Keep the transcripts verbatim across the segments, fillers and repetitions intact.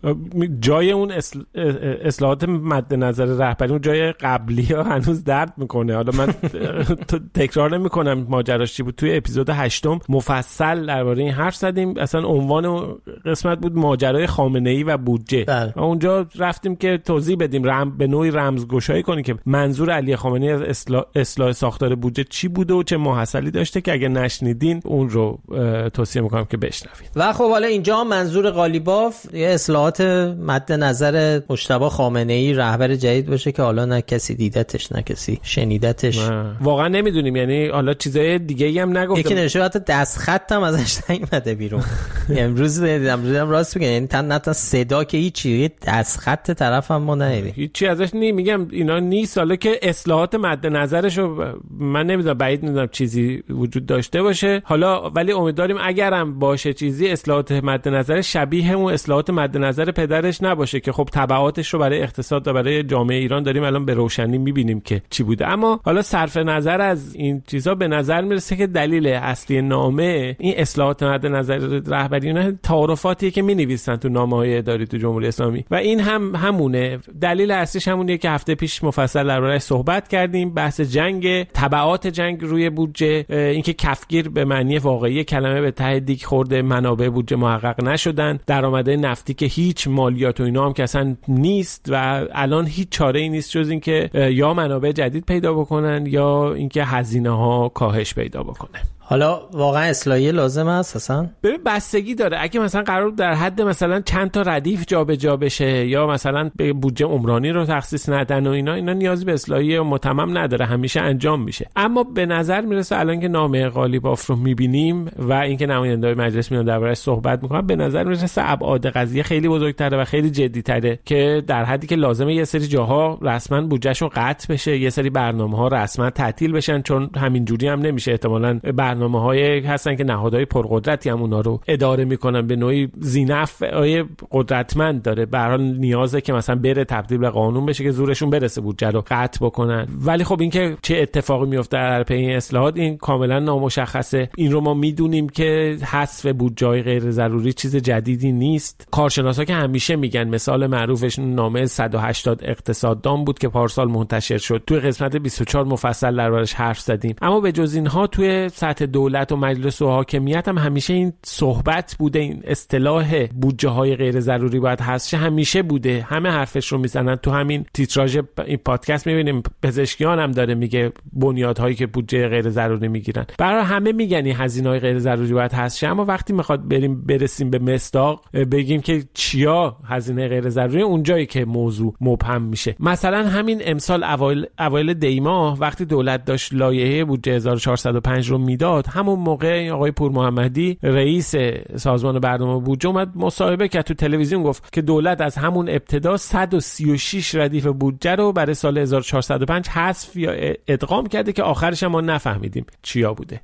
جای اون اصل... اصلاحات مد نظر رهبری اون جای قبلی ها هنوز درد میکنه. حالا من تکرار نمیکنم ماجراش چی بود. توی اپیزود هشتم مفصل درباره این حرف زدیم. اصلا عنوان قسمت بود ماجرای خامنه‌ای و بودجه. بله. و اونجا رفتیم که توضیح بدیم، رم... به نوعی رمزگشایی کنیم که منظور علی خامنه‌ای از اصلاح, اصلاح ساختار بودجه چی بوده و چه ماحصلی داشته، که اگه نشنیدین اون رو توصیه میکنم که بشنوید. و خب حالا اینجا منظور قالیباف یه اصلاحات مد نظر مجتبی خامنه‌ای رهبر جدید باشه که حالا نه کسی دیدتش نه کسی شنیدتش. واقعا نمیدونیم، یعنی حالا چیزای دیگه ای هم نگفتم. یکی نشه حتی دست خطم ازش نیومده بیرون. امروز دیدم راست میگن، یعنی تن تا صدا که هیچی، دست خط طرفم ما ندیدیم. هیچی ازش نی میگم اینا نیست. حالا که اصلاحات مد نظرشو من نمیدونم، بعید میدونم چیزی وجود داشته باشه. حالا ولی امیدواریم اگرم باشه چیزی، اصلاحات مد نظر شبیه اون اصلاحات مد نظر پدرش نباشه که خب تبعاتش رو برای اقتصاد و برای جامعه ایران داریم الان به روشنی میبینیم که چی بوده. اما حالا صرف نظر از این چیزا به نظر میرسه که دلیل اصلی نامه این اصلاحات مد نظر رهبری نه تعارفاتیه که مینویسن تو نامه‌های اداری تو جمهوری اسلامی و این هم همونه. دلیل اصلیش همونه که هفته پیش مفصل درباره‌اش صحبت کردیم، بحث جنگ، تبعات جنگ روی بودجه، اینکه کفگیر به معنی واقعی کلمه به ته دیگ خورده، منابع بودجه محقق نشدن، درآمدهای نفتی که هیچ، مالیات و اینا هم که اصلا نیست و الان هیچ چاره‌ای نیست جز اینکه یا منابع جدید پیدا بکنن یا اینکه هزینه‌ها کاهش پیدا بکنه. حالا واقعا اصلاحی لازم است اصلا؟ ببین بستگی داره. اگه مثلا قرار در حد مثلا چند تا ردیف جابجا بشه یا مثلا به بودجه عمرانی رو تخصیص ندن و اینا اینا نیازی به اصلاحی متمم نداره، همیشه انجام میشه. اما به نظر میرسه الان که نامه قالیباف رو میبینیم و اینکه نماینده‌های مجلس میان دربارش صحبت میکنن، به نظر میرسه ابعاد قضیه خیلی بزرگتره و خیلی جدی‌تره که در حدی که لازمه یه سری جاها رسما بودجهشون قطع بشه، یه سری برنامه‌ها رسما تعطیل بشن، چون همینجوری هم نمیشه. احتمالاً برنامه‌های هستن که نهادهای پرقدرتی هم اونا رو اداره میکنن، به نوعی ذینفع قدرتمند داره، به هر حال نیازه که مثلا بره تبدیل به قانون بشه که زورشون برسه بودجه رو قطع بکنن. ولی خب اینکه چه اتفاقی میفته در پی این اصلاحات این کاملا نامشخصه. این رو ما میدونیم که حذف بودجه‌های غیر ضروری چیز جدیدی نیست. کارشناسا که همیشه میگن، مثال معروفش نامه صد و هشتاد اقتصاددان بود که پارسال منتشر شد. توی قسمت بیست و چهار مفصل دربارش حرف زدیم. اما به جز اینها توی سطح دولت و مجلس و حاکمیت هم همیشه این صحبت بوده، این اصطلاح بودجه های غیر ضروری باید حذف شه همیشه بوده. همه حرفش رو میزنن. تو همین تیتراژ این پادکست میبینیم پزشکیان هم داره میگه بنیادهایی که بودجه غیر ضروری میگیرن. برای همه میگن این هزینه‌های غیر ضروری باید حذف شه. اما وقتی میخواد بریم برسیم به مصداق بگیم که چیا هزینه غیر ضروری، اونجایی که موضوع مبهم میشه. مثلا همین امسال اوایل اوایل دیما وقتی دولت داشت لایحه بودجه هزار و چهارصد و پنج رو میداد، همون موقع آقای پور محمدی رئیس سازمان برنامه بودجه اومد مصاحبه کرد تو تلویزیون، گفت که دولت از همون ابتدا صد و سی و شش ردیف بودجه رو برای سال هزار و چهارصد و پنج حذف یا ادغام کرده که آخرش ما نفهمیدیم چیا بوده.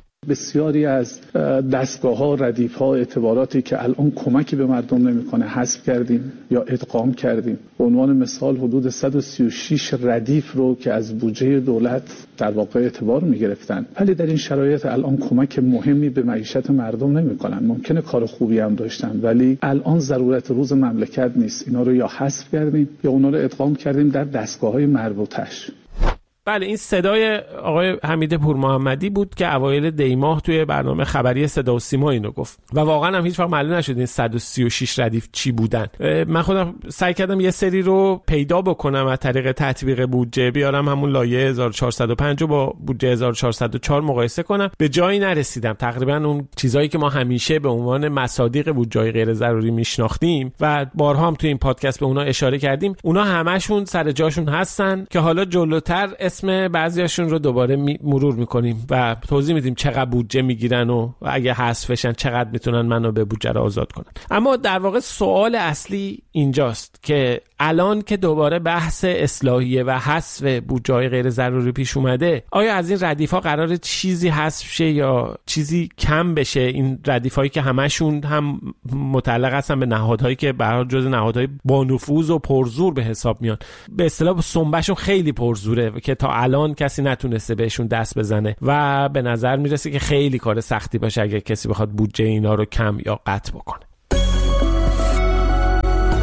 بسیاری از دستگاه‌ها، ردیف‌ها، اعتباراتی که الان کمکی به مردم نمی‌کنه حذف کردیم یا ادغام کردیم. به عنوان مثال حدود صد و سی و شش ردیف رو که از بودجه دولت در واقع اعتبار می‌گرفتن، ولی در این شرایط الان کمک مهمی به معیشت مردم نمی‌کنن. ممکنه کار خوبی هم داشتن ولی الان ضرورت روز مملکت نیست. اینا رو یا حذف کردیم یا اونا رو ادغام کردیم در دستگاه‌های مربوطه‌اش. بله، این صدای آقای حمید پور محمدی بود که اوایل دی ماه توی برنامه خبری صدا و سیما اینو گفت و واقعا هم هیچ وقت معلوم نشد این صد و سی و شش ردیف چی بودن. من خودم سعی کردم یه سری رو پیدا بکنم از طریق تطبیق بودجه، بیارم همون لایحه هزار و چهارصد و پنج رو با بودجه هزار و چهارصد و چهار مقایسه کنم. به جایی نرسیدم. تقریبا اون چیزایی که ما همیشه به عنوان مصادیق بودجه غیر ضروری میشناختیم و بارها هم توی این پادکست به اونا اشاره کردیم، اونا همشون سر جاشون هستن که حالا جلوتر اسم بعضیاشون رو دوباره می مرور میکنیم و توضیح میدیم چقدر بودجه میگیرن و اگه حذفشن چقدر میتونن منابع بودجه رو آزاد کنن. اما در واقع سوال اصلی اینجاست که الان که دوباره بحث اصلاحیه و حذف بودجه‌های غیر ضروری پیش اومده، آیا از این ردیف‌ها قراره چیزی حذف شه یا چیزی کم بشه؟ این ردیف‌هایی که همشون هم متعلق هستن به نهادهایی که به هر حال جزء نهادهای با نفوذ و پرزور به حساب میان، به اصطلاح سنبهشون خیلی پرزوره که تا الان کسی نتونسته بهشون دست بزنه و به نظر میرسه که خیلی کار سختی باشه اگه کسی بخواد بودجه اینا رو کم یا قطع بکنه.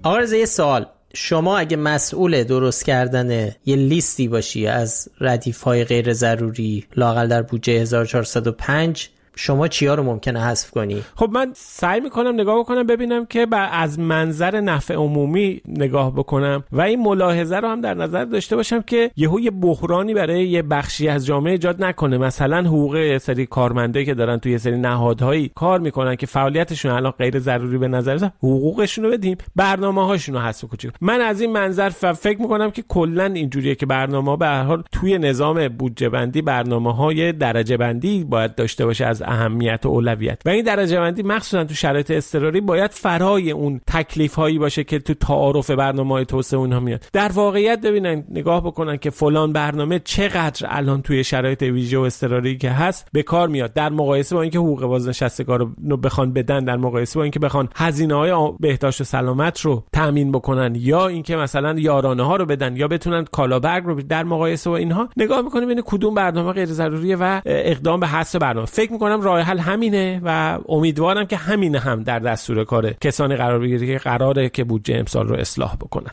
آقا رضا یه سوال، شما اگه مسئول درست کردن یه لیستی باشی از ردیف‌های غیر ضروری لااقل در بودجه هزار و چهارصد و پنج، شما چیا رو ممکنه حذف کنی؟ خب من سعی میکنم نگاه بکنم ببینم که از منظر نفع عمومی نگاه بکنم و این ملاحظه رو هم در نظر داشته باشم که یهو یه بحرانی برای یه بخشی از جامعه ایجاد نکنه. مثلا حقوق یه سری کارمندایی که دارن توی یه سری نهادهایی کار میکنن که فعالیتشون الان غیر ضروری به نظر میاد، حقوقشون رو بدیم، برنامه‌هاشون رو حذف کنیم. من از این منظر فکر میکنم که کلا اینجوریه که برنامه‌ها به هر حال توی نظام بودجه بندی برنامه‌های درجه بندی باید داشته باشه از اهمیت و اولویت، و این درجه بندی مخصوصا تو شرایط اضطراری باید فرای اون تکلیف هایی باشه که تو تعارف برنامه‌های توسعه اونها میاد. در واقعیت ببینن نگاه بکنن که فلان برنامه چقدر الان توی شرایط ویژه و اضطراری که هست به کار میاد، در مقایسه با اینکه حقوق بازنشستگان رو بخوان بدن، در مقایسه با اینکه بخوان هزینه‌های بهداشت و سلامت رو تامین بکنن، یا اینکه مثلا یارانه ها رو بدن یا بتونن کالابرگ رو، در مقایسه با اینها نگاه میکنیم ببین کدوم برنامه غیر ضروریه و اقدام به حذف برنامه. فکر میکنم راه حل همینه و امیدوارم که همینه هم در دستور کار کسانی قرار بگیره که قراره که بودجه امسال رو اصلاح بکنن.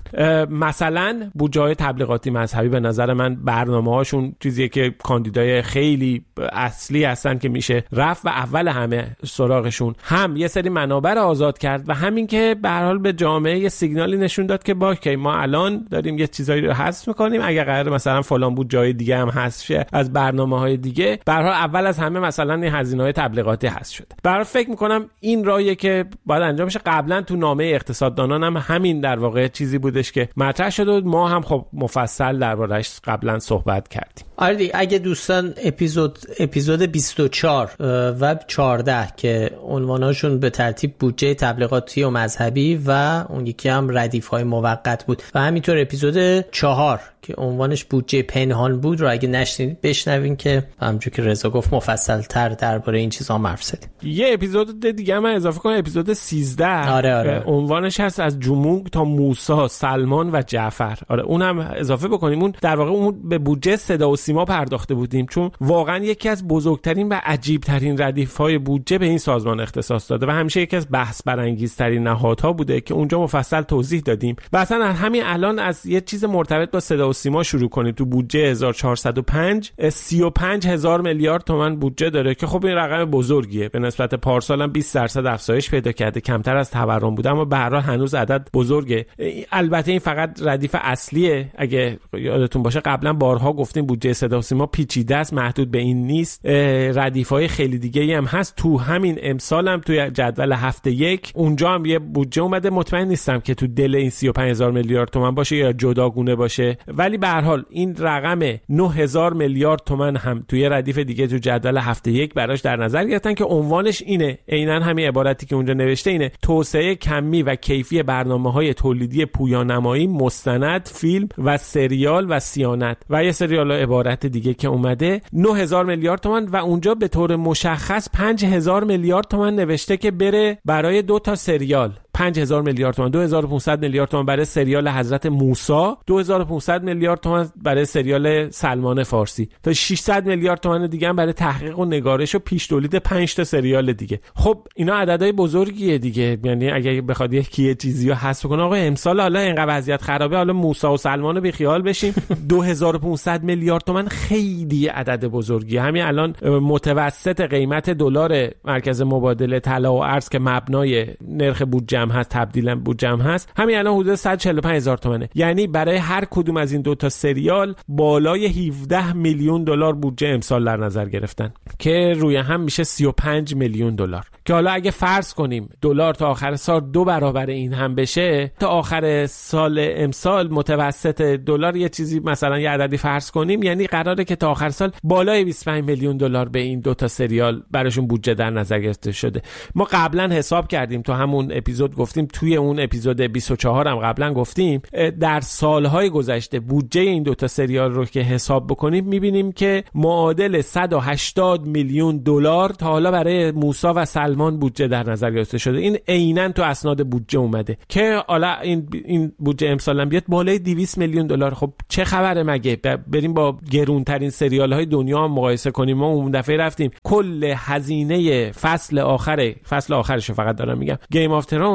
مثلا بودجه‌های تبلیغاتی مذهبی به نظر من برنامه‌هاشون چیزیه که کاندیدای خیلی اصلی هستن که میشه رفت و اول همه سراغشون هم یه سری منابع رو آزاد کرد و همین که به هر حال به جامعه یه سیگنالی نشون داد که باشه ما الان داریم یه چیزایی رو حذف می‌کنیم، اگر قرار مثلا فلان بودجه‌های دیگه هم حذف شه از برنامه‌های دیگه، به هر حال اول از همه مثلا این هزینه‌های تبلیغاتی حذف شده. برای فکر میکنم این راهیه که باید انجام بشه. قبلا تو نامه اقتصاددانان هم همین در واقع چیزی بودش که مطرح شد و ما هم خب مفصل درباره‌اش قبلا صحبت کردیم. آره دیگه، اگه دوستان اپیزود اپیزود بیست و چهار و چهارده که عنواناشون به ترتیب بودجه تبلیغاتی و مذهبی و اون یکی هم ردیف‌های موقت بود و همینطور اپیزود چهار که عنوانش بودجه پنهان بود رو اگه نشنیدید بشنوین که همونجوری که رضا گفت مفصل تر درباره این چیزا حرف زدیم. یه اپیزود دیگه من اضافه کنم، اپیزود سیزده. آره آره. عنوانش هست از جمونگ تا موسی، سلمان و جعفر. آره اونم اضافه بکنیم. اون در واقع اون به بودجه صدا و سیما پرداخته بودیم چون واقعا یکی از بزرگترین و عجیب ترین ردیف‌های بودجه به این سازمان اختصاص داده و همیشه یکی از بحث برانگیزترین نهادها بوده که اونجا مفصل توضیح دادیم. و اصلا همین الان از یه چیز مرتبط با صدا و سیما شروع کنید. تو بودجه هزار و چهارصد و پنج سی و پنج هزار میلیارد تومان بودجه داره که خب این رقم بزرگیه، به نسبت پارسال هم بیست درصد افزایش پیدا کرده، کمتر از تورم بوده اما به هر حال هنوز عدد بزرگه. البته این فقط ردیف اصلیه، اگه یادتون باشه قبلا بارها گفتیم بودجه صدا و سیما پیچیده است، محدود به این نیست، ردیف‌های خیلی دیگه‌ای هم هست. تو همین امسال هم توی جدول هفته یک اونجا هم یه بودجه اومده، مطمئن نیستم که تو دل این سی و پنج هزار میلیارد تومان باشه یا جداگونه باشه، ولی به هر حال این رقم نه هزار میلیارد تومان هم توی ردیف دیگه تو جدول هفته یک براش در نظر گرفتن که عنوانش اینه، عیناً همین عبارتی که اونجا نوشته اینه: توسعه کمی و کیفی برنامه‌های تولیدی پویانمایی، مستند، فیلم و سریال و صیانت و یه سریال عبارت دیگه که اومده. نه هزار میلیارد تومان و اونجا به طور مشخص پنج هزار میلیارد تومان نوشته که بره برای دو تا سریال. پنج هزار میلیارد تومان، دو هزار و پانصد میلیارد تومان برای سریال حضرت موسی، دو هزار و پانصد میلیارد تومان برای سریال سلمان فارسی، تا ششصد میلیارد تومان دیگه هم برای تحقیق و نگارش و پیش تولید پنج تا سریال دیگه. خب اینا عددهای بزرگیه دیگه، یعنی اگه بخواد یکی چیزی رو حذف کنه آقا امسال حالا اینقدر وضعیت خرابه، حالا موسی و سلمان رو بی خیال بشیم. دو هزار و پانصد میلیارد تومان خیلی عدد بزرگیه. همین الان متوسط قیمت دلار مرکز مبادله طلا و ارز که مبنای نرخ بودجه هست، تبدیل بودجه هست، همین الان حدود صد و چهل و پنج هزار تومانه. یعنی برای هر کدوم از این دو تا سریال بالای هفده میلیون دلار بودجه امسال در نظر گرفتن که روی هم میشه سی و پنج میلیون دلار. که حالا اگه فرض کنیم دلار تا آخر سال دو برابر این هم بشه، تا آخر سال امسال متوسط دلار یه چیزی مثلا یه عددی فرض کنیم، یعنی قراره که تا آخر سال بالای بیست و پنج میلیون دلار به این دو تا سریال براشون بودجه در نظر گرفته شده. ما قبلا حساب کردیم، تو همون اپیزود گفتیم، توی اون اپیزود بیست و چهار هم قبلا گفتیم، در سالهای گذشته بودجه این دو تا سریال رو که حساب بکنیم میبینیم که معادل صد و هشتاد میلیون دلار تا حالا برای موسی و سلمان بودجه در نظر گرفته شده. این عیناً تو اسناد بودجه اومده که حالا این این بودجه امسال هم بیاد بالای دویست میلیون دلار. خب چه خبره مگه؟ بریم با گرونترین سریال های دنیا هم مقایسه کنیم. ما اون دفعه رفتیم کل هزینه فصل آخر فصل آخرشو فقط دارم میگم گیم آف ترون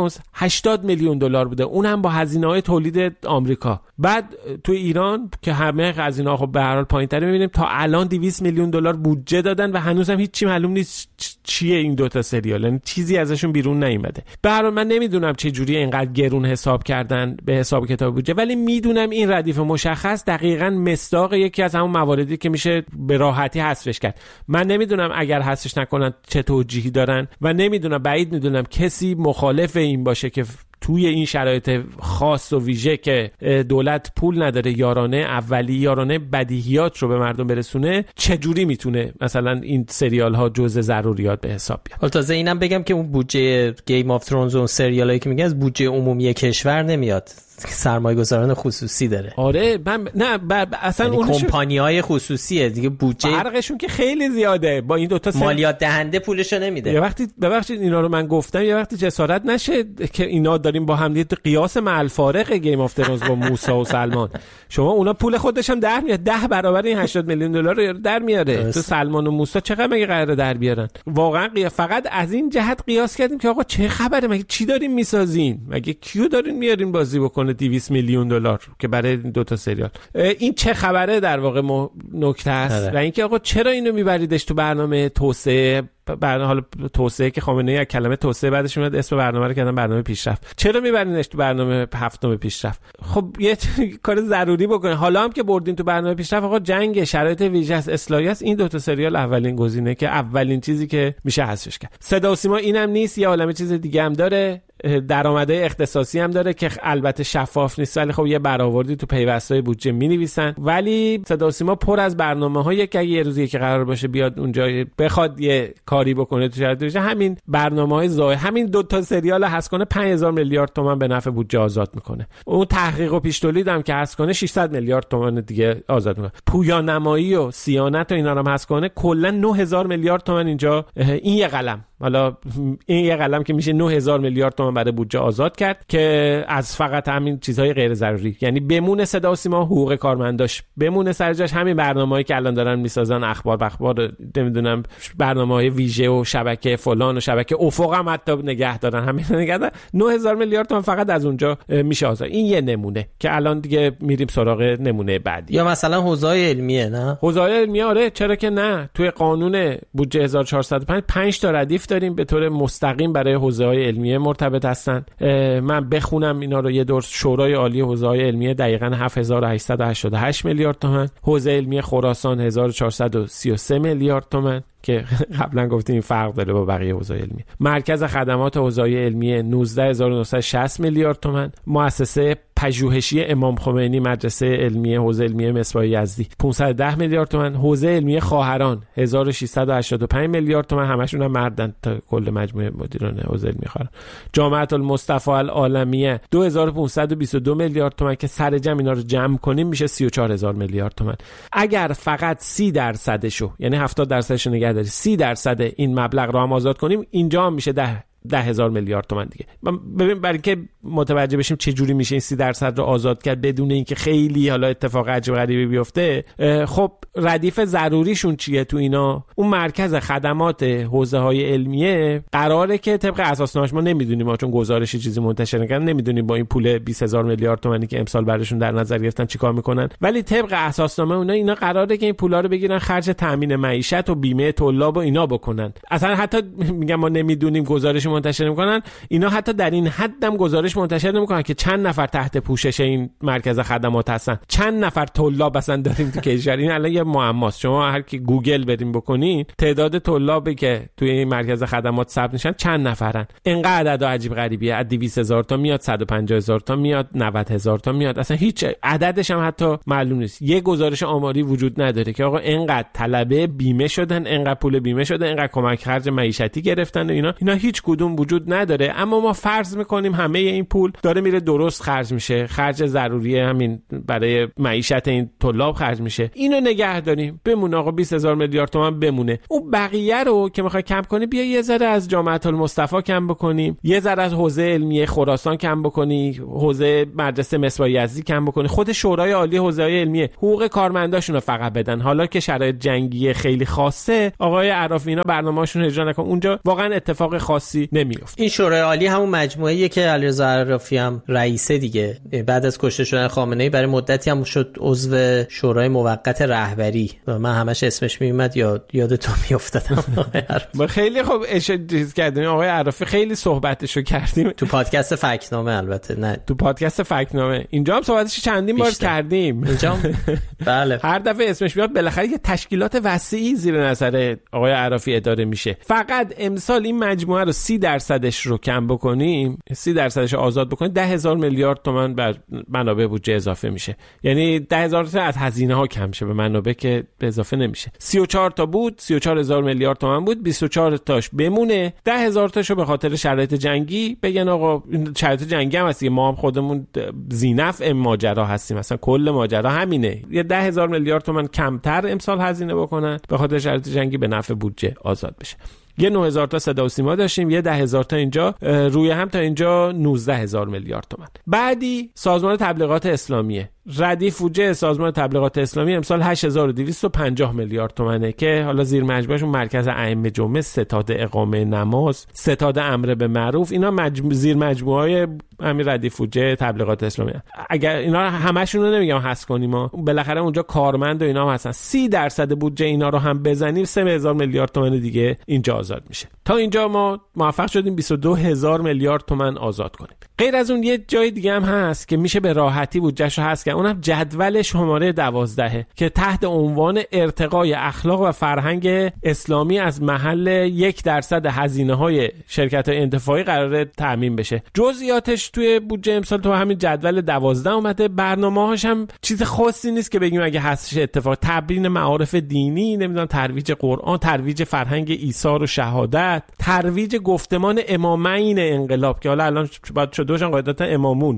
ترونز هشتاد میلیون دلار بوده، اونم با هزینه‌های تولید آمریکا. بعد تو ایران که همه هزینه‌ها خب به هر حال پایین‌تره، می‌بینیم تا الان دویست میلیون دلار بودجه دادن و هنوزم هیچ چی معلوم نیست چیه این دوتا سریال، یعنی چیزی ازشون بیرون نیومده. به هر حال من نمیدونم چه جوری اینقدر گرون حساب کردن به حساب کتاب بودجه، ولی میدونم این ردیف مشخص دقیقاً مصداق یکی از همون مواردی که میشه به راحتی حذفش کرد. من نمیدونم اگر حذفش نکنن چه توجیهی دارن و نمیدونم، بعید میدونم کسی مخالف این باشه که توی این شرایط خاص و ویژه که دولت پول نداره یارانه اولی یارانه بدیهیات رو به مردم برسونه، چجوری میتونه مثلا این سریال ها جزء ضروریات به حساب بیاد. حالا تازه اینم بگم که اون بودجه گیم آف ترونز و اون سریالایی که میگن از بودجه عمومی کشور نمیاد، سرمایه‌گذاران خصوصی داره. آره من نه ب... اصلا یعنی اون کمپانی‌های خصوصیه دیگه، بودجه فرقشون که خیلی زیاده با این دو تا سر... مالیات دهنده پولشو نمیده. یه وقتی ببخشید اینا رو من گفتم، یه وقتی جسارت نشه که اینا داریم با هم دیگه قیاس مع الفارق گیم آف ترونز با موسی و سلمان. شما اونا پول خودش هم در میاد، ده برابر این هشتاد میلیون دلار رو در میاره. تو سلمان و موسی چقدر مگه قراره در بیارن؟ واقعا قیاس فقط از این جهت قیاس کردیم که آقا چه خبره، مگه چی دارین میسازین، مگه کیو دارین میارین بازی بکنه دویست میلیون دلار که برای دو تا سریال. این چه خبره در واقع م... نکته است. و اینکه آقا چرا اینو میبریدش تو برنامه توسعه، برنامه حالا توسعه که خامنه ای از کلمه توسعه بعدش میاد اسم برنامه رو کردن برنامه پیشرفت، چرا میبرینش تو برنامه هفتم پیشرفت؟ خب یه کار ضروری بکنه. حالا هم که بردین تو برنامه پیشرفت، آقا جنگ شرایط ویژه است، اصلاحی است، این دو تا سریال اولین گزینه که اولین چیزی که میشه حذفش کرد. صدا و سیما اینم نیست، یه عالمه چیز دیگه هم داره، درآمدهای اختصاصی هم داره که البته شفاف نیست، ولی خب یه برآوردی تو پیوستای بودجه می‌نویسن. ولی صدا و سیما پر از برنامه‌های که اگه یه روزی که قرار باشه بیاد اونجا بخواد یه کاری بکنه تو شرایط بشه، همین برنامه‌های ظاهر همین دو تا سریال هست کنه پنج هزار میلیارد تومان به نفع بودجه آزاد میکنه. اون تحقیق و پیش تولید هم که هست کنه ششصد میلیارد تومان دیگه آزاد میکنه. پویا نمایی و صیانت و اینا رو هم هست کنه کلا نه هزار میلیارد تومان اینجا این یه قلم، حالا این یه قلم که میشه نه هزار میلیارد تومان برای بودجه آزاد کرد که از فقط همین چیزهای غیر ضروری، یعنی بمونه صدا و سیما، حقوق کارمنداش بمونه سر جاش، همین برنامه‌ای که الان دارن میسازن، اخبار بخبار نمیدونم برنامه‌های ویژه و شبکه فلان و شبکه افق هم حتی نگه دارن، همین نگه دارن. نه هزار میلیارد تومان فقط از اونجا میشه آزاد. این یه نمونه که الان دیگه میریم سراغ نمونه بعدی. یا مثلا حوزه‌های علمیه، نه حوزه‌های علمیه، آره چرا که نه. توی قانون بودجه هزار و چهارصد و پنج پنج تا ردیف داریم به طور مستقیم برای حوزه‌های علمیه مرتبط هستن. من بخونم اینا رو یه دور. شورای عالی حوزه‌های علمیه دقیقاً هفت هزار و هشتصد و هشتاد و هشت میلیارد تومان، حوزه علمی خراسان هزار و چهارصد و سی و سه میلیارد تومان که قبلا گفتیم این فرق داره با بقیه حوزه‌های علمی. مرکز خدمات حوزه‌های علمی نوزده هزار و نهصد و شصت میلیارد تومان. مؤسسه پژوهشی امام خمینی مدرسه علمی حوزه علمی مصباح یزدی پانصد و ده میلیارد تومان. حوزه علمی خواهران هزار و ششصد و هشتاد و پنج میلیارد تومان، همشون هم مردن تا کل مجموعه مدیران حوزه علمی خواهران. جامعه المصطفى العالمیه دو هزار و پانصد و بیست و دو میلیارد تومان که سر جمع اینا رو جمع کنیم میشه سی و چهار هزار میلیارد تومان. اگر فقط سی درصدشو، یعنی هفتاد درصدشو نگه داریم، سی درصد این مبلغ رو هم آزاد کنیم، اینجا هم میشه ده ده هزار میلیارد تومان دیگه. ببین برای که متوجه بشیم چه جوری میشه این سی درصد رو آزاد کرد بدون اینکه خیلی حالا اتفاق عجیب غریبی بیفته. خب ردیف ضروریشون چیه تو اینا؟ اون مرکز خدمات حوزه های علمیه قراره که طبق اساسنامه، ما نمیدونیم، ما چون گزارشی چیزی منتشر نکردن نمیدونیم با این پول بیست هزار میلیارد تومانی که امسال براشون در نظر گرفتن چیکار میکنن، ولی طبق اساسنامه اونا اینا قراره که این پولا رو بگیرن خرج تامین معیشت و بیمه طلاب و اینا بکنن. اصلا حتی میگم ما نمیدونیم، گزارش منتشر میکنن، اینا حتی در این حدم گزارش منتشر نمیکنن که چند نفر تحت پوشش این مرکز خدمات هستن، چند نفر طلاب اصلا داریم تو کشور. این الان یه معماست. شما هر کی گوگل بریم بکنین تعداد طلابی که توی این مرکز خدمات ثبت میشن چند نفرن. اینقدر عدد عجیب غریبیه، از دویست هزار تا میاد، صد و پنجاه هزار تا میاد، نود هزار تا میاد، اصلا هیچ عددش هم حتی معلوم نیست. یه گزارش آماری وجود نداره که آقا اینقدر طلبه بیمه شدن، اینقدر پول بیمه شده، اینقدر کمک خرج معیشتی گرفتن و اینا اینا هیچ کدوم وجود نداره. اما ما فرض میکنیم همه این پول داره میره درست خرج میشه، خرج ضروری همین برای معیشت این طلاب خرج میشه. اینو نگه داریم بمونه، آقا بیست هزار میلیارد تومان بمونه. اون بقیه رو که میخوای کم کنی، بیا یه ذره از جامعه المصطفی کم بکنیم، یه ذره از حوزه علمی خراسان کم بکنی، حوزه مدرسه مصباح یزدی کم بکنی، خود شورای عالی حوزه علمی حقوق کارمنداشون رو فقط بدن. حالا که شرایط جنگی خیلی خاصه، آقای عرافی اینا برنامه‌شون اجرا نکن، اونجا واقعا اتفاق خاصی نمیفته. این شورای عالی همون مجموعه‌ایه که علیرضا عرافی هم رئیسه دیگه، بعد از کشته شدن خامنه‌ای برای مدتی هم شد عضو شورای موقت رهبری و من همش اسمش میومد یاد یادتون میافتادم. ما خیلی خوب اشاره کردیم آقای عرافی، خیلی صحبتشو کردیم تو پادکست فکت‌نامه، البته نه تو پادکست فکت‌نامه، اینجا هم صحبتش چندین بار کردیم اینجا. بله هر دفعه اسمش میاد بالاخره یه تشکیلات وسیعی زیر نظر آقای عرافی اداره میشه. فقط امسال این مجموعه رو سی درصدش رو کم بکنیم، سی درصدش رو آزاد بکنیم، ده هزار میلیارد تومان بر منابع بودجه اضافه میشه. یعنی ده هزار تا از هزینه ها کم شه، به منابع که به اضافه نمیشه. سی و چهار تا بود، سی و چهار هزار میلیارد تومان بود، بیست و چهار تاش بمونه، ده هزار تاشو به خاطر شرایط جنگی بگن آقا این شرایط جنگی هم هست، ما هم خودمون ذی‌نفع ماجرا هستیم، مثلا کل ماجرا همینه، یه ده هزار میلیارد تومان کمتر امسال هزینه بکنن به خاطر شرایط جنگی، به نفع بودجه آزاد بشه. یه نه هزار تا صدا و سیما داشتیم، یه ده هزار تا اینجا، روی هم تا اینجا نوزده هزار میلیارد تومان. بعدی سازمان تبلیغات اسلامیه، ردیف بودجه سازمان تبلیغات اسلامی امسال هشت هزار و دویست و پنجاه میلیارد تومانه که حالا زیر مجموعهشون مرکز ائمه جمعه، ستاد اقامه نماز، ستاد امر به معروف، اینا مجموع زیر مجموعه همین ردیف بودجه تبلیغات اسلامی. اگر اینا همشون رو نمیگم حذف کنیم، ما بالاخره اونجا کارمند و اینا هم هستن، سی درصد بودجه اینا رو هم بزنیم سه هزار میلیارد تومان دیگه اینجا آزاد میشه. تا اینجا ما موفق شدیم بیست و دو هزار میلیارد تومان آزاد کنیم. غیر از اون یه جای دیگه هم هست که میشه به راحتی بودجهشو حذف کرد، اونم جدول شماره دوازده که تحت عنوان ارتقای اخلاق و فرهنگ اسلامی از محل یک درصد هزینه‌های شرکت‌های انتفاعی قراره تامین بشه. جزئیاتش توی بودجه امسال تو همین جدول دوازده اومده. برنامه‌هاش هم چیز خاصی نیست که بگیم اگه حذفش اتفاق، تبیین معارف دینی، نمیدونم ترویج قرآن، ترویج فرهنگ ایثار و شهادت، ترویج گفتمان امامین انقلاب که حالا الان بعد شدوشن قاعدتا امامون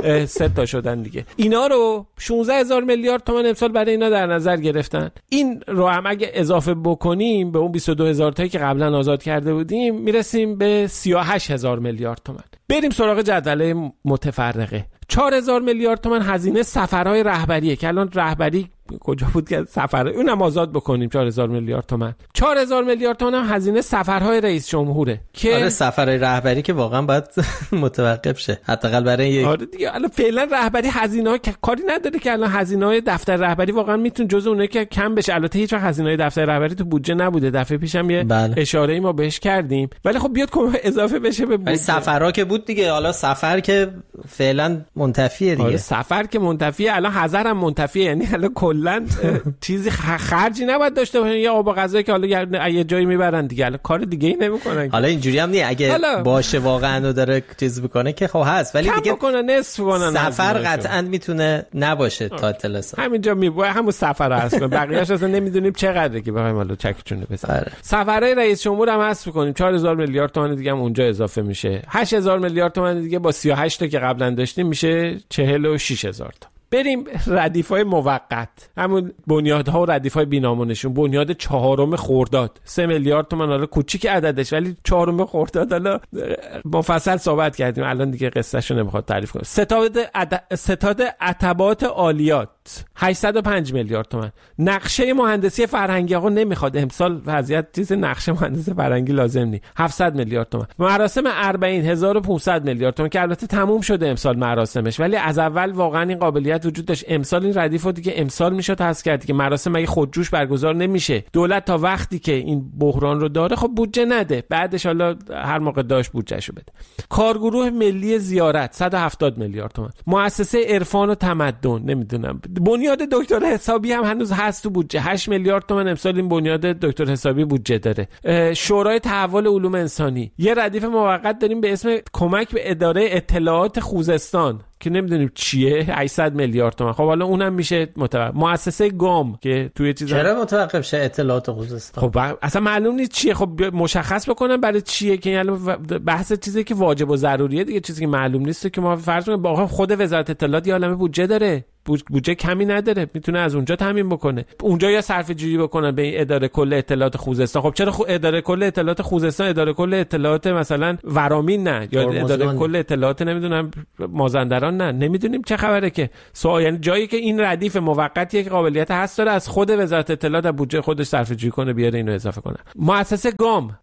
سه تا شدن دیگه. اینا رو شانزده هزار میلیارد تومان امسال برای اینا در نظر گرفتن. این رو هم اگه اضافه بکنیم به اون بیست و دو هزار تایی که قبلا آزاد کرده بودیم میرسیم به سی و هشت هزار میلیارد تومان. بریم سراغ جدول متفرقه. چهار هزار میلیارد تومان هزینه سفرهای رهبریه که الان رهبری کجا بود که سفر اونم آزاد بکنیم. چهار هزار میلیارد تومان. چهار هزار میلیارد تومان هم هزینه سفرهای رئیس جمهوره که آره سفرهای رهبری که واقعا باید متوقف شه حداقل برای یک آره دیگه. الان فعلا رهبری هزینه‌ها که کاری نداره که الان هزینه‌های دفتر رهبری واقعا میتونه جزء اونه که کم بشه. البته هیچ وقت هزینه‌های دفتر رهبری تو بودجه نبوده، دفعه پیشم یه بله. اشاره‌ای ما بهش کردیم، ولی خب بیاد کم اضافه بشه به بودجه. سفرها که بود دیگه، حالا سفر که فعلا منتفیه دیگه. آره سفر که منتفیه، الان حضر هم منتفیه، یعنی الان کلا چیزی خرجی نباید داشته باشن یا آب غذایی که حالا یه جایی میبرن دیگه، الان کار دیگه ای نمیکنن. حالا اینجوری هم نیست اگه حالا باشه واقعا و داره چیز بکنه که خب هست، ولی دیگه بکنن نصف کنن. سفر قطعا میتونه نباشه تا تلسا همینجا میبوه همون سفر هست، بقیه‌اش اصلا نمیدونیم چقدره که بخوایم حالا چکچونه بزنیم. سفرهای رئیس جمهور هم حذف کنیم، چهار هزار میلیارد تومان دیگه هم اونجا اضافه میشه. هشت هزار میلیارد تومان دیگه با سی و هشت تا که قبلا داشتیم میشه چهل و شش هزار تا. بریم ردیف‌های موقت، همون بنیادها و ردیف‌های بی‌نامونشون. بنیاد چهارم خرداد سه میلیارد تومان، حالا کوچیک عددش ولی چهارم خرداد حالا مفصل صحبت کردیم، الان دیگه قصه‌شو نمیخواد تعریف کنم. ستاد عد... ستاد عتبات عالیات هشتصد و پنج میلیارد تومان. نقشه مهندسی فرهنگی آقا نمیخواد امسال، وضعیت چیز نقشه مهندسی فرهنگی لازم نی، هفتصد میلیارد تومان. مراسم اربعین هزار و پانصد میلیارد تومان که البته تموم شده امسال مراسمش، ولی از اول واقعا این قابلیت وجود داشت. امسال این ردیفو دیگه امسال میشد حذف کرد که مراسم مگه خودجوش برگزار نمیشه؟ دولت تا وقتی که این بحران رو داره خب بودجه نده، بعدش حالا هر موقع داشت بودجهشو بده. کارگروه ملی زیارت صد و هفتاد میلیارد تومان. مؤسسه عرفان و تمدن نمیدونم. بنیاد دکتر حسابی هم هنوز هست تو بودجه، هشت میلیارد تومان امسال این بنیاد دکتر حسابی بودجه داره. شورای تحول علوم انسانی، یه ردیف موقت داریم به اسم کمک به اداره اطلاعات خوزستان که نمیدونیم چیه، هشتصد میلیارد تومان. خب حالا اونم میشه متوقف. مؤسسه گام که توی چیزا چرا متوقف شه اطلاعات خوزستان؟ خب اصلا معلوم نیست چیه، خب مشخص بکنن برای چیه که یعنی بحث چیزی که واجب و ضروریه دیگه، چیزی که معلوم نیست که ما فرض کنیم با خود وزارت اطلاعات یه عالمه بودجه داره، بودجه کمی نداره، میتونه از اونجا تامین بکنه، اونجا یا صرفه جویی بکنن به این اداره کل اطلاعات خوزستان. خب چرا خو اداره کل اطلاعات خوزستان، اداره کل اطلاعات مثلا ورامین نه، یا اداره کل اطلاعات نمیدونم مازندران نه، نمیدونیم چه خبره که سوال. یعنی جایی که این ردیف موقتیه که قابلیت هست داره از خود وزارت اطلاعات از بودجه خودش صرفه جویی کنه بیاره اینو اضافه کنه. مؤسسه گام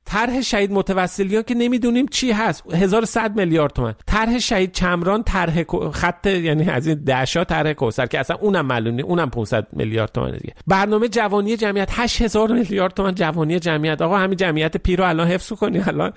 طرح شهید متوسلیان که نمیدونیم چی هست، هزار و صد میلیارد تومان. طرح شهید چمران، طرح خط یعنی از این دهشا طرح کوثر که اصلا اونم معلوم نیست، اونم پانصد میلیارد تومان دیگه. برنامه جوانی جمعیت هشت هزار میلیارد تومان جوانی جمعیت. آقا همین جمعیت پیرو الان حفظ کنی، الان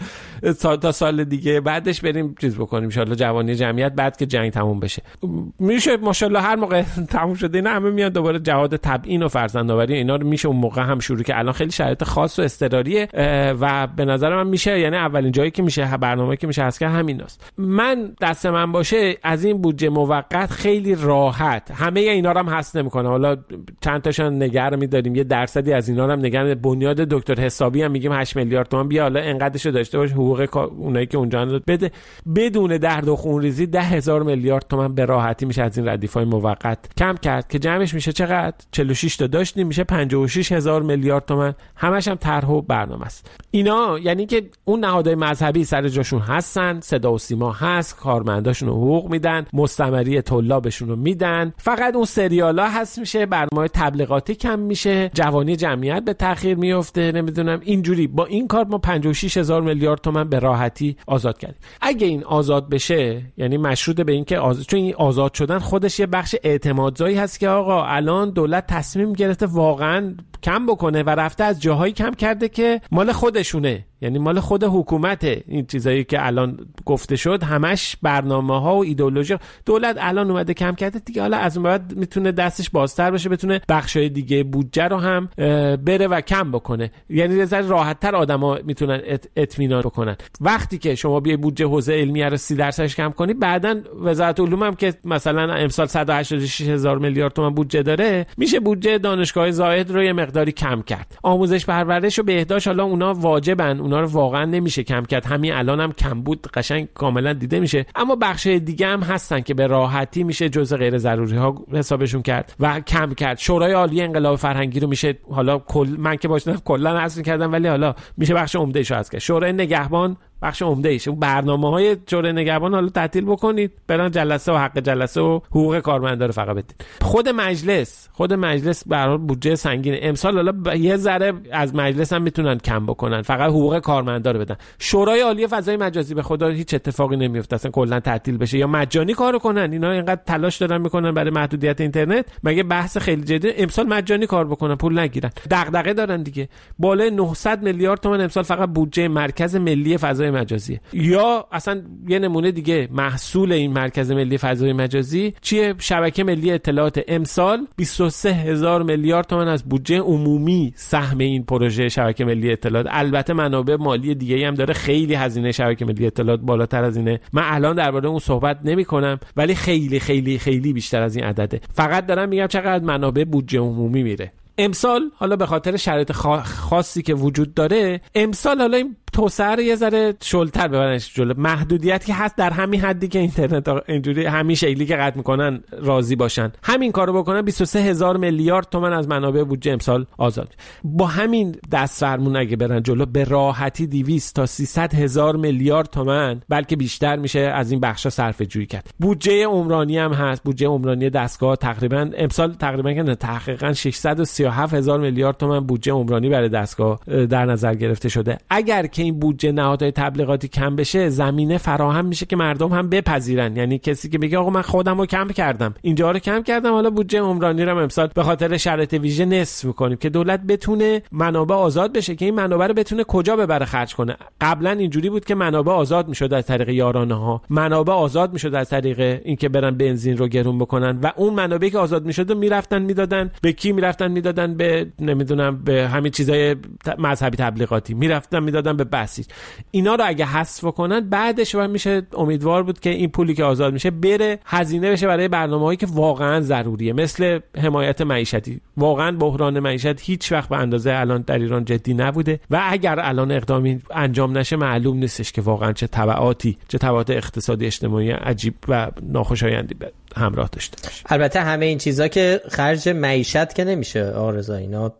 تا سال دیگه بعدش بریم چیز بکنیم ان شاء الله جوانی جمعیت، بعد که جنگ تموم بشه میشه ماشاءالله هر موقع تموم شده اینا همه میان دوباره جهاد تبیین و فرزندآوری اینا رو میشه اون موقع هم شروع که الان خیلی شرایط خاص و اضطراریه و به نظر من میشه، یعنی اولین جایی که میشه برنامه‌ای که میشه هست که همیناست. من دست من باشه از این بودجه موقت خیلی راحت همه اینا رو هم هست نمیکنه، حالا چند تاشون نگه می‌داریم، یه درصدی از اینا رو هم نگه. بنیاد دکتر حسابی هم میگیم هشت میلیارد تومان بیا حالا اینقدرشو داشته باش، حقوق اونایی که اونجا بده، بدون درد و خونریزی ده هزار میلیارد تومان به راحتی میشه از این ردیف‌های موقت کم کرد که جمعش میشه چقدر؟ چهل و شش تا داشتیم میشه پنجاه و شش هزار میلیارد تومان. همش هم طرح و برنامه است. اینا یعنی که اون نهادهای مذهبی سر جاشون هستن، صدا و سیما هست، کارمنداشون حقوق میدن، مستمری طلابشون رو میدن، فقط اون سریالا هست میشه، برنامه تبلیغاتی کم میشه، جوانی جمعیت به تأخیر میفته، نمیدونم اینجوری. با این کار ما پنجاه و شش هزار میلیارد تومان به راحتی آزاد کردیم. اگه این آزاد بشه یعنی مشروط به این که آزاد، چون این آزاد شدن خودش یه بخش اعتمادزایی هست که آقا الان دولت تصمیم گرفته واقعا کم بکنه و رفته از جاهایی کم کرده که مال خودشونه، یعنی مال خود حکومته. این چیزایی که الان گفته شد همش برنامه‌ها و ایدئولوژی دولت الان اومده کم کرده دیگه، حالا از اون بعد میتونه دستش بازتر بشه، بتونه بخشای دیگه بودجه رو هم بره و کم بکنه، یعنی یه ذره راحت‌تر آدما میتونن اطمینان بکنن. وقتی که شما بیای بودجه حوزه علمیه رو سی درصدش کم کنی، بعداً وزارت علوم هم که مثلا امسال صد و هشتاد و شش هزار میلیارد تومان بودجه داره، میشه بودجه دانشگاه زاید رو یه مقداری کم کرد. آموزش پرورش و بهداشت حالا اونا واجبن، اونا رو واقعا نمیشه کم کرد، همین الان هم کم بود قشنگ کاملا دیده میشه، اما بخش دیگه هم هستن که به راحتی میشه جزء غیر ضروری ها حسابشون کرد و کم کرد. شورای عالی انقلاب فرهنگی رو میشه حالا کل من که باشم کلا حذف کردم، ولی حالا میشه بخش عمده ایشو حذف کرد. شورای نگهبان بخش عمده ایشه، اون برنامه‌های شورای نگهبان حالا تعطیل بکنید، برن جلسه و حق جلسه و حقوق کارمندا رو فقط بدید. خود مجلس خود مجلس به هر حال بودجه سنگینه، امسال حالا یه ذره از مجلس هم میتونن کم بکنن، فقط حقوق کارمندا رو بدن. شورای عالی فضای مجازی به خدا هیچ اتفاقی نمیفته اصلا کلا تعطیل بشه یا مجانی کارو کنن. اینا اینقدر تلاش دارن میکنن برای محدودیت اینترنت، مگه بحث خیلی جدی امسال مجانی کار بکنن پول نگیرن؟ دغدغه دارن دیگه. بالای نهصد میلیارد تومان امسال فقط بودجه مرکز ملی فضای مجازی. یا اصلا یه نمونه دیگه محصول این مرکز ملی فضای مجازی چیه؟ شبکه ملی اطلاعات امسال بیست و سه هزار میلیارد تومان از بودجه عمومی سهم این پروژه شبکه ملی اطلاعات. البته منابع مالی دیگه‌ای هم داره، خیلی هزینه شبکه ملی اطلاعات بالاتر از اینه، من الان درباره اون صحبت نمی‌کنم، ولی خیلی خیلی خیلی بیشتر از این عدده. فقط دارم میگم چقدر منابع بودجه عمومی میره امسال. حالا به خاطر شرایط خاصی که وجود داره امسال حالا این توسعه رو یه ذره شلتر ببرنش جلو، محدودیتی که هست در همین حدی که اینترنت اینجوری همین شکلی که قطع میکنن راضی باشن، همین کارو بکنن بیست و سه هزار میلیارد تومان از منابع بودجه امسال آزاد. با همین دست فرمون اگه برن جلو به راحتی دویست تا سیصد هزار میلیارد تومان بلکه بیشتر میشه از این بخشا صرفه جویی کرد. بودجه عمرانی هم هست، بودجه عمرانی دستگاه تقریبا امسال تقریبا که تحقیقا ششصد و سی و هفت هزار میلیارد تومان بودجه عمرانی برای دستگاه در نظر گرفته شده. اگر که این بودجه نهادهای تبلیغاتی کم بشه زمینه فراهم میشه که مردم هم بپذیرن، یعنی کسی که بگه آقا من خودم رو کم کردم، اینجا رو کم کردم، حالا بودجه عمرانی رو امسال به خاطر شرایط ویژه نصف میکنیم که دولت بتونه منابع آزاد بشه که این منابع رو بتونه کجا ببره خرج کنه. قبلا اینجوری بود که منابع آزاد میشد از طریق یارانه ها، منابع آزاد میشد از طریق اینکه برن بنزین رو گرون بکنن و اون منابعی که آزاد میشد میرفتن میدادن به کی؟ میرفتن میدادن به نمیدونم به همین چیزای مذهبی تبلیغاتی، میرفتن میدادن به بسیج. اینا رو اگه حذف کنن بعدش هم میشه امیدوار بود که این پولی که آزاد میشه بره هزینه بشه برای برنامه‌هایی که واقعا ضروریه، مثل حمایت معیشتی. واقعا بحران معیشت هیچ وقت به اندازه الان در ایران جدی نبوده و اگر الان اقدامی انجام نشه معلوم نیستش که واقعا چه تبعاتی چه تبعات اقتصادی اجتماعی عجیب و ناخوشایندی همراه داشته باشه. البته همه این چیزا که خرج معیشت که نمیشه آرزا، اینا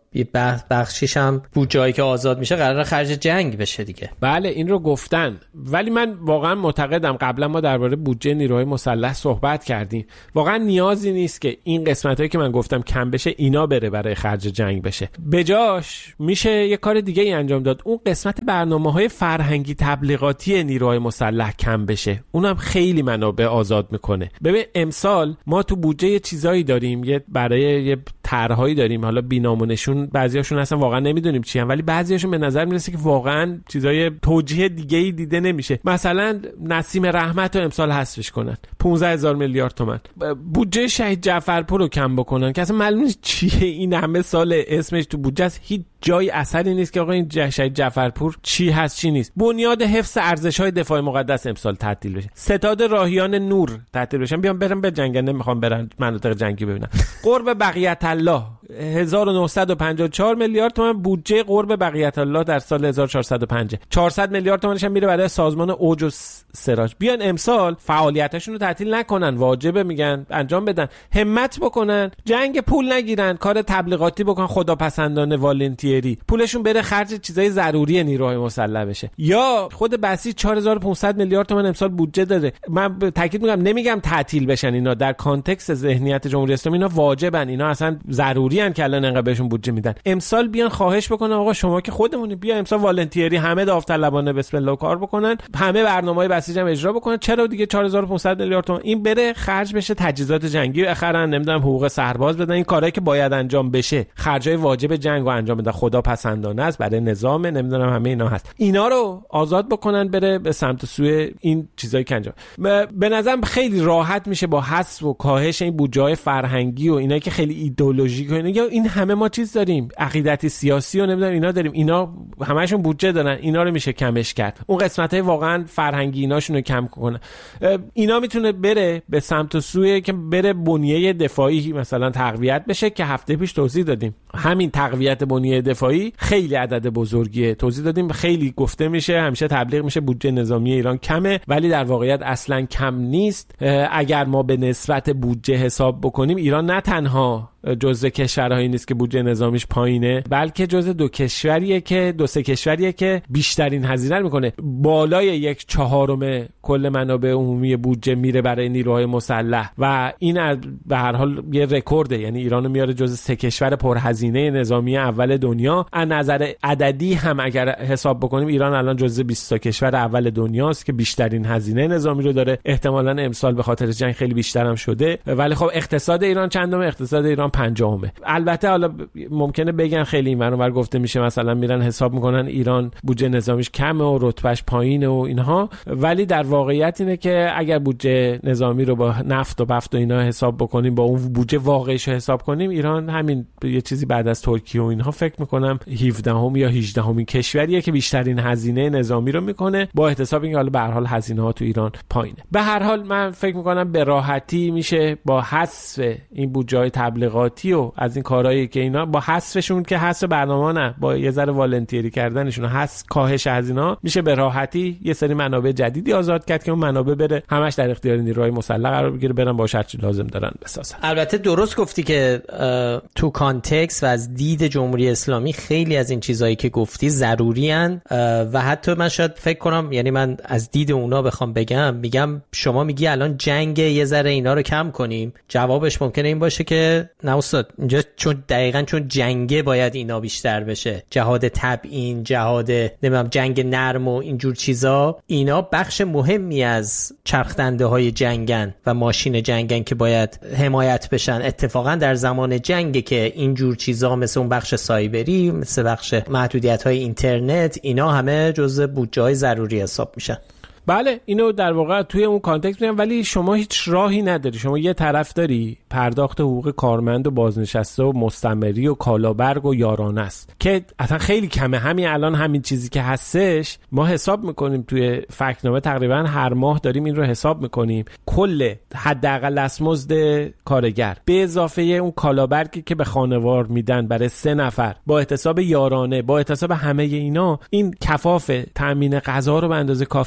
یه بخشیش هم بودجه‌ای که آزاد میشه قراره خرج جنگ بشه دیگه. بله این رو گفتن، ولی من واقعا معتقدم، قبلا ما درباره بودجه نیروهای مسلح صحبت کردیم، واقعا نیازی نیست که این قسمتایی که من گفتم کم بشه اینا بره برای خرج جنگ بشه. بجاش میشه یه کار دیگه ای انجام داد، اون قسمت برنامه‌های فرهنگی تبلیغاتی نیروهای مسلح کم بشه، اونم خیلی منابع آزاد میکنه. ببین امسال ما تو بودجه یه چیزایی داریم، یه برای یه طرحهایی داریم، حالا بی‌نام بعضیاشون اصلا واقعا نمیدونیم چی ان، ولی بعضیاشون به نظر میرسه که واقعا چیزای توجیه دیگه‌ای دیده نمیشه. مثلا نسیم رحمت رو امسال حذفش کنن، پانزده هزار میلیارد تومان. بودجه شهید جعفرپور رو کم بکنن که اصلا معلوم نیست چیه، این همه سال اسمش تو بودجه است، هیچ جای اثری نیست که آقا این شهید جعفرپور چی هست چی نیست. بنیاد حفظ ارزش‌های دفاع مقدس امسال تعطیل بشه. ستاد راهیان نور تعطیل بشن، بیان برن به جنگ، نمیخوام برن مناطق جنگی ببینن. قرب بقیت الله هزار و نهصد و پنجاه و چهار میلیارد تومان بودجه قرب بقیت الله در سال هزار و چهارصد و پنج. چهارصد میلیارد تومانش هم میره برای سازمان اوج و سراج. بیان امسال فعالیتاشون رو تعطیل نکنن، واجبه میگن انجام بدن، همت بکنن، جنگ پول نگیرن، کار تبلیغاتی بکنن خداپسندانه والنتیری، پولشون بره خرج چیزای ضروری نیروهای مسلح بشه. یا خود بسیج چهار هزار و پانصد میلیارد تومان امسال بودجه داره. من تاکید میکنم نمیگم تعطیل بشن اینا، در کانتکست ذهنیت جمهوری اسلامی اینا واجبن، اینا اصلا ضروری ان که الان انقدر بهشون بودجه میدن. امسال بیان خواهش بکنن آقا شما که خودمونی، بیا امسال والنتیری همه داوطلبانه بسم الله کار بکنن، همه برنامه‌های بسیج هم اجرا بکنن. چرا دیگه چهار هزار و پانصد میلیارد تومان این بره خرج بشه تجهیزات جنگی، اخرا نمیدونم حقوق سرباز بدن، این کارهایی که باید انجام بشه، خرجای واجب جنگ رو انجام بدن، خدا پسندانه است برای نظام، نمیدونم همه اینا هست، اینا رو آزاد بکنن بره به سمت سوی این چیزایی که انجام. به نظرم خیلی راحت میشه با حذف و کاهش این بودجه‌های فرهنگی و اینا که خیلی ایدئولوژیک و اینا، این همه ما چیز داریم، عقیدتی سیاسی و نمیدونم اینا داریم، اینا همشون بودجه دارن، اینا رو میشه کمش کرد، اون قسمت‌های واقعا فرهنگی ایناشون رو کم کنه. اینا میتونه بره به سمت و سوی که بره بنیه دفاعی مثلا تقویت بشه که هفته پیش توضیح دادیم. همین تقویت بنیه دفاعی خیلی عدد بزرگیه، توضیح دادیم، خیلی گفته میشه، همیشه تبلیغ میشه بودجه نظامی ایران کمه، ولی در واقعیت اصلا کم نیست. اگر ما به نسبت بودجه حساب بکنیم، ایران نه تنها جزء کشورهایی نیست که بودجه نظامیش پایینه، بلکه جزء دو کشوریه که دو سه کشوریه که بیشترین هزینه میکنه، بالای یک چهارم کل منابع عمومی بودجه میره برای نیروهای مسلح و این به هر حال یه رکورده، یعنی ایرانو میاره جزء سه کشور پرهزینه نظامی اول دنیا. از نظر عددی هم اگر حساب بکنیم ایران الان جزء بیست تا کشور اول دنیاست که بیشترین هزینه نظامی رو داره، احتمالاً امسال به خاطر جنگ خیلی بیشتر هم شده، ولی خب اقتصاد ایران چندمه؟ اقتصاد ایران پنجمه. البته حالا ممکنه بگن خیلی اینور اونور گفته میشه، مثلا میرن حساب میکنن ایران بودجه نظامیش کمه و رتبهش پایینه و اینها، ولی در واقعیت اینه که اگر بودجه نظامی رو با نفت و بفت و اینا حساب بکنیم، با اون بودجه واقعیش رو حساب کنیم، ایران همین یه چیزی بعد از ترکیه و اینها فکر میکنم هفدهم یا هجدهمین کشوریه که بیشترین هزینه نظامی رو میکنه، با احتساب اینکه حالا به هر حال هزینه ها تو ایران پایینه. به هر حال من فکر میکنم به راحتی میشه با حذف این بودجه‌های تبلیغاتی و از این کارهایی که اینا، با حذفشون که حذف برنامه نه، با یه ذره والنتیری کردنشون، حذف کاهش هزینه‌ها، میشه به راحتی یه سری منابع جدیدی آزاد کرد که اون منابع بره همش در اختیار نیروهای مسلح قرار بگیره، برن با هر چی لازم دارن بسازن. البته درست گفتی که تو کانتکست و از دید جمهوری اسلامی خیلی از این چیزایی که گفتی ضروری ان و حتی من شاید فکر کنم، یعنی من از دید اونا بخوام بگم، میگم شما میگی الان جنگ یه ذره اینا رو کم کنیم، جوابش ممکنه این باشه که نه استاد، اینجا چون دقیقاً چون جنگه باید اینا بیشتر بشه، جهاد تبیین، جهاد نمیدونم جنگ نرم و اینجور چیزا، اینا بخش مهمی از چرخدنده های جنگن و ماشین جنگن که باید حمایت بشن. اتفاقا در زمان جنگ که اینجور چیزا مثل اون بخش سایبری، مثل بخش محدودیت های اینترنت، اینا همه جزء بودجه های ضروری حساب میشن. بله اینو در واقع توی اون کانتکست میگم، ولی شما هیچ راهی نداری، شما یه طرف داری پرداخت حقوق کارمند و بازنشسته و مستمری و کالابرگ و یارانه است که اصلا خیلی کمه. همین الان همین چیزی که هستش ما حساب میکنیم توی فکتنامه، تقریبا هر ماه داریم این رو حساب میکنیم، کل حداقل دستمزد کارگر به اضافه اون کالابرگی که به خانوار میدن برای سه نفر، با احتساب یارانه، با احتساب همه اینا، این کفاف تامین غذا رو به اندازه کافی نمیده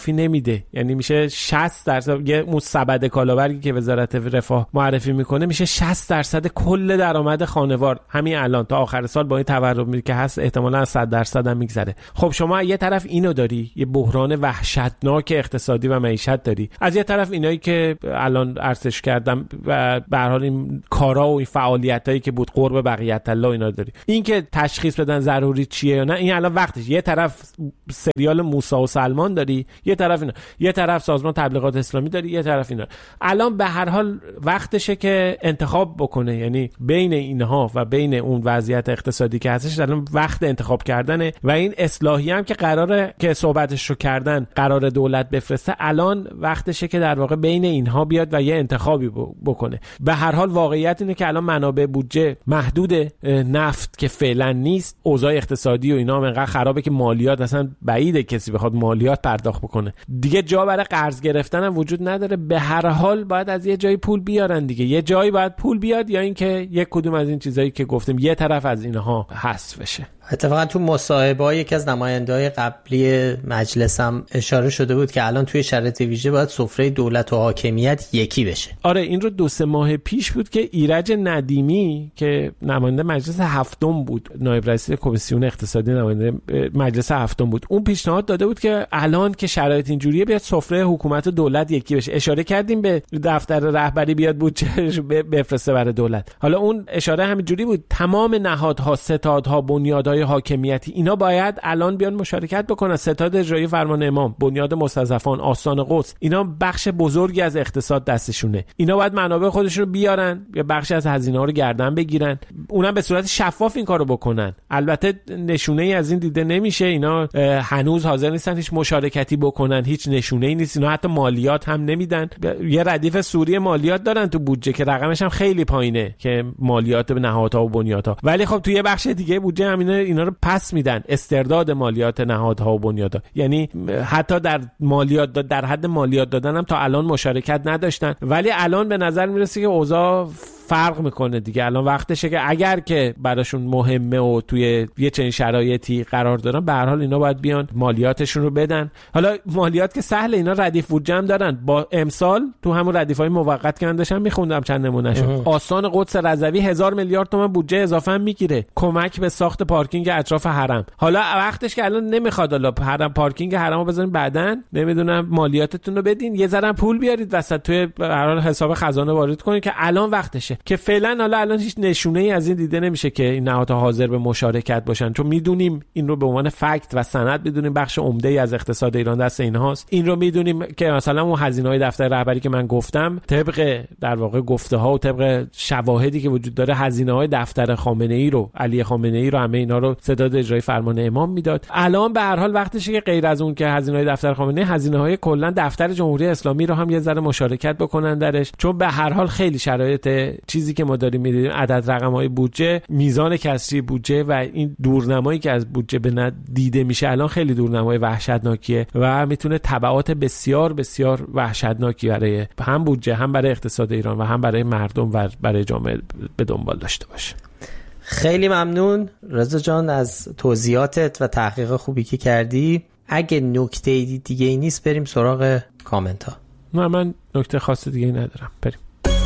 نمیده، یعنی میشه شصت درصد یه اون سبد کالابرگی که وزارت رفاه معرفی میکنه میشه شصت درصد کل درآمد خانوار همین الان تا آخر سال با این تورم که هست احتمالاً از صد درصد هم میگذره. خب شما یه طرف اینو داری، یه بحران وحشتناک اقتصادی و معیشت داری، از یه طرف اینایی که الان عرضش کردم و به هر حال این کارا و این فعالیتایی که بود قرب بقیت الله اینا داری. این که تشخیص بدن ضروری چیه یا نه این الان وقتش. یه طرف سریال موسی و سلمان داری، یه طرف اینا، یه طرف سازمان تبلیغات اسلامی داری، یه طرف اینا. الان به هر حال وقتشه که انتخاب بکنه، یعنی بین اینها و بین اون وضعیت اقتصادی که هستش الان وقت انتخاب کردنه و این اصلاحی هم که قراره که صحبتش رو کردن قرار دولت بفرسته، الان وقتشه که در واقع بین اینها بیاد و یه انتخابی بکنه. به هر حال واقعیت اینه که الان منابع بودجه محدوده، نفت که فعلا نیست، اوضاع اقتصادی و اینا هم انقدر خرابه که مالیات اصلا بعیده کسی بخواد مالیات پرداخت بکنه دیگه، جا برای قرض گرفتن هم وجود نداره. به هر حال باید از یه جایی پول بیارن دیگه، یه جایی باید پول بیاد یا اینکه یک کدوم از این چیزایی که گفتیم یه طرف از اینها حذف بشه. اتفاقا تو مصاحبه‌های یکی از نماینده‌های قبلی مجلس هم اشاره شده بود که الان توی شرایط ویژه باید سفره دولت و حاکمیت یکی بشه. آره این رو دو سه ماه پیش بود که ایرج ندیمی که نماینده مجلس هفتم بود، نایب رئیس کمیسیون اقتصادی نماینده مجلس هفتم بود، اون پیشنهاد داده بود که الان که شرایط اینجوریه بیاد سفره حکومت و دولت یکی بشه. اشاره کردیم به دفتر رهبری بیاد بودجهش بفرسته برای دولت. حالا اون اشاره همینجوری بود تمام نهادها، ستادها، بنیادهای حاکمیتی اینا باید الان بیان مشارکت بکنن. ستاد اجرایی فرمان امام، بنیاد مستضعفان، آستان قدس، اینا بخش بزرگی از اقتصاد دستشونه. اینا باید منابع خودشون رو بیارن یا بخش از هزینه‌ها رو گردن بگیرن، اونم به صورت شفاف این کارو بکنن. البته نشونه‌ای از این دیده نمیشه، اینا هنوز حاضر نیستن هیچ مشارکتی بکنن، هیچ نشونه‌ای نیست. اینا حتی مالیات هم نمیدن. یه ردیف سوری مالیات دارن تو بودجه که رقمش هم خیلی پایینه که مالیات به نهادها و بنیادها، ولی خب تو یه بخش دیگه بودجه همین اینا رو پس میدن، استرداد مالیات نهادها و بنیادها. یعنی حتی در مالیات داد در حد مالیات دادن هم تا الان مشارکت نداشتن، ولی الان به نظر میرسه که اوضاع فرق میکنه دیگه. الان وقتشه که اگر که براشون مهمه و توی یه چنین شرایطی قرار دارن به هر حال اینا باید بیان مالیاتشون رو بدن. حالا مالیات که سهله، اینا ردیف بودجه هم دارن. با امسال تو همون ردیفای موقت که من داشتم میخوندم چند نمونهشو، آستان قدس رضوی هزار میلیارد تومان بودجه اضافه هم میگیره، کمک به ساخت پارکینگ اطراف حرم. حالا وقتش که الان نمیخواد حالا حرم پارکینگ حرمو بزنین بعدن، نمیدونم مالیاتتون رو بدین، یه ذره پول بیارید وسط توی به هر حال حساب خزانه وارد کنید که الان وقتشه. که فعلا حالا الان هیچ نشونه‌ای از این دیده نمیشه که این نهادها حاضر به مشارکت باشن، چون میدونیم این رو به عنوان فکت و سند میدونیم بخش عمده‌ای از اقتصاد ایران دست اینهاست. این رو میدونیم که مثلا اون هزینه‌های دفتر رهبری که من گفتم طبق در واقع گفته‌ها و طبق شواهدی که وجود داره هزینه‌های دفتر خامنه‌ای رو، علی خامنه‌ای رو، همه اینا رو ستاد اجرایی فرمان امام میداد. الان به هر حال وقتشه که غیر از اون که هزینه‌های دفتر خامنه‌ای، هزینه‌های کلا دفتر جمهوری اسلامی رو هم یه ذره مشارکت بکنن درش، چون به هر حال خیلی شرایط چیزی که ما داریم می‌بینیم، عدد رقم‌های بودجه، میزان کسری بودجه و این دورنمایی که از بودجه به دیده میشه الان خیلی دورنمای وحشتناکیه و میتونه تبعات بسیار بسیار وحشتناکی برای هم بودجه، هم برای اقتصاد ایران و هم برای مردم و برای جامعه به دنبال داشته باشه. خیلی ممنون رضا جان از توضیحاتت و تحقیق خوبی که کردی. اگه نکته دیگه ای نیست بریم سراغ کامنت ها. نه من نکته خاص دیگه ای ندارم، بریم.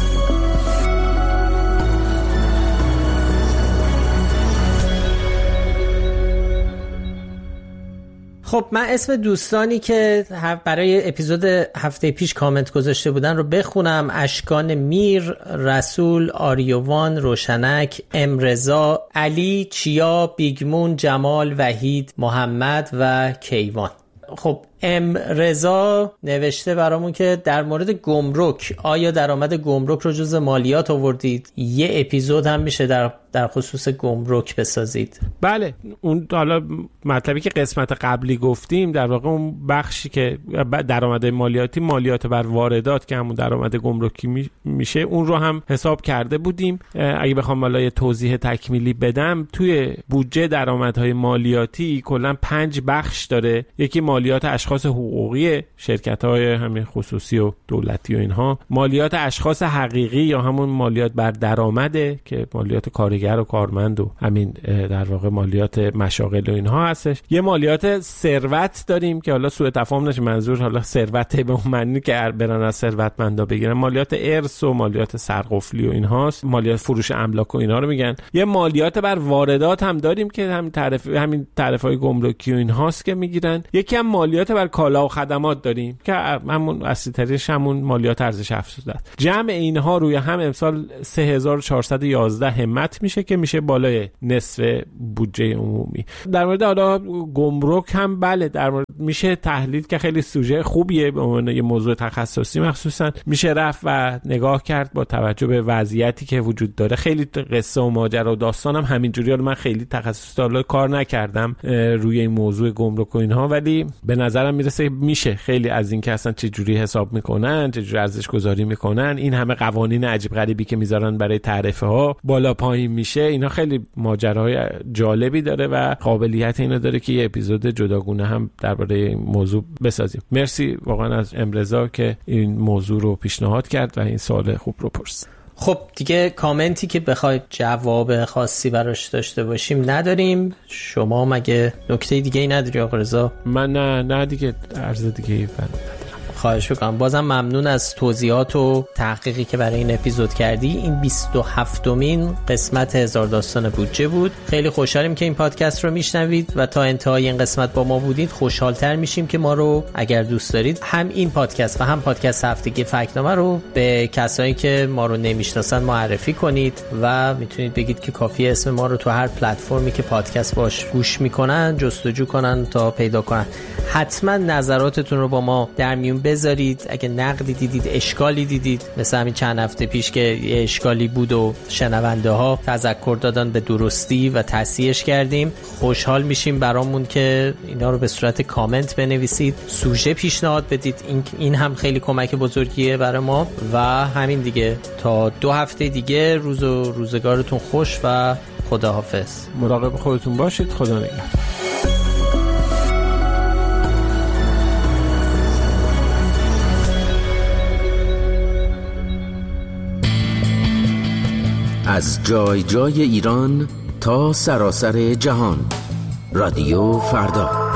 خب من اسم دوستانی که برای اپیزود هفته پیش کامنت گذاشته بودن رو بخونم. اشکان میر، رسول، آریوان، روشنک، امرزا، علی، چیا، بیگمون، جمال، وحید، محمد و کیوان. خب ام رضا نوشته برامون که در مورد گمرک، آیا درآمد گمرک رو جز مالیات آوردید؟ یه اپیزود هم میشه در در خصوص گمرک بسازید. بله اون حالا مطلبی که قسمت قبلی گفتیم در واقع اون بخشی که درآمد مالیاتی، مالیات بر واردات که همون درآمد گمرکی میشه، اون رو هم حساب کرده بودیم. اگه بخوام حالا یه توضیح تکمیلی بدم، توی بودجه درآمدهای مالیاتی کلا پنج بخش داره. یکی مالیات اشخاص حقوقی شرکت‌های همین خصوصی و دولتی و اینها، مالیات اشخاص حقیقی یا همون مالیات بر درآمده که مالیات کارگر و کارمند و همین در واقع مالیات مشاغل و اینها هستش. یه مالیات ثروت داریم که حالا سوء تفاهم نشه، منظور حالا ثروت به اون معنی که برن از ثروتمندا بگیرن. مالیات ارث و مالیات سرقفلی و اینهاست، مالیات فروش املاک و اینا رو میگن. یه مالیات بر واردات هم داریم که همین تعرفه همین تعرفه‌های گمرکی و اینهاست که میگیرن. یکی هم مالیات بر کالا و خدمات داریم که همون اصلی‌ترش همون مالیات ارزش افزوده است. جمع اینها روی هم امسال سه هزار و چهارصد و یازده همت میشه که میشه بالای نصف بودجه عمومی. در مورد حالا گمرک هم بله، در مورد میشه تحلیل که خیلی سوژه خوبیه به عنوان یه موضوع تخصصی، مخصوصا میشه رفت و نگاه کرد با توجه به وضعیتی که وجود داره. خیلی قصه و ماجرا و داستانم همینجوری، حالا من خیلی تخصصی حالا کار نکردم روی این موضوع گمرک و اینها، ولی به نظرم میرسه میشه خیلی از این که اصلا چه جوری حساب میکنن، چه جوری ارزش گذاری میکنن، این همه قوانین عجیب غریبی که میذارن برای تعرفه ها بالا پایین میشه، اینا خیلی ماجراهای جالبی داره و قابلیت اینو داره که یه اپیزود جداگونه هم درباره این موضوع بسازیم. مرسی واقعا از امرزا که این موضوع رو پیشنهاد کرد و این سوال خوب رو پرسید. خب دیگه کامنتی که بخواید جواب خاصی براش داشته باشیم نداریم. شما مگه نکته دیگه ای نداری آقا رضا؟ من نه نه دیگه عرض دیگه ای ندارم. خواهش میکنم. بازم ممنون از توضیحات و تحقیقی که برای این اپیزود کردی. این بیست و هفتمین قسمت هزار داستان بودجه بود. خیلی خوشحالیم که این پادکست رو میشنوید و تا انتهای این قسمت با ما بودید. خوشحالتر میشیم که ما رو اگر دوست دارید هم این پادکست و هم پادکست هفتگی فکت‌نامه رو به کسایی که ما رو نمیشناسن معرفی کنید و میتونید بگید که کافیه اسم ما رو تو هر پلتفرمی که پادکست باش گوش میکنن جستجو کنن تا پیدا کنن. حتما نظراتتون رو با ما در میون بذارید. اگه نقدی دیدید، اشکالی دیدید، مثل همین چند هفته پیش که یه اشکالی بود و شنونده ها تذکر دادن به درستی و تصحیحش کردیم، خوشحال میشیم برامون که اینا رو به صورت کامنت بنویسید. سوژه پیشنهاد بدید، این این هم خیلی کمک بزرگیه برای ما. و همین دیگه، تا دو هفته دیگه روز و روزگارتون خوش و خداحافظ. مراقب خودتون باشید. خدا نگهدار. از جای جای ایران تا سراسر جهان، رادیو فردا.